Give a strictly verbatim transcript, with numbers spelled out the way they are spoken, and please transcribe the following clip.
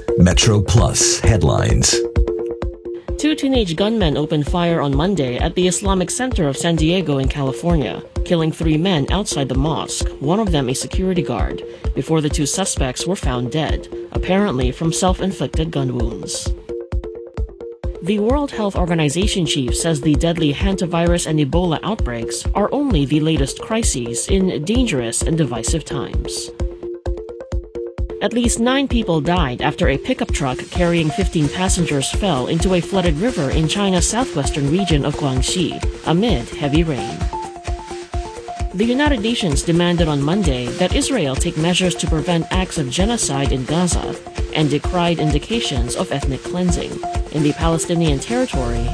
Metro Plus headlines. Two teenage gunmen opened fire on Monday at the Islamic Center of San Diego in California, killing three men outside the mosque, one of them a security guard, before the two suspects were found dead, apparently from self-inflicted gun wounds. The World Health Organization chief says the deadly hantavirus and Ebola outbreaks are only the latest crises in dangerous and divisive times. At least nine people died after a pickup truck carrying fifteen passengers fell into a flooded river in China's southwestern region of Guangxi amid heavy rain. The United Nations demanded on Monday that Israel take measures to prevent acts of genocide in Gaza and decried indications of ethnic cleansing in the Palestinian territory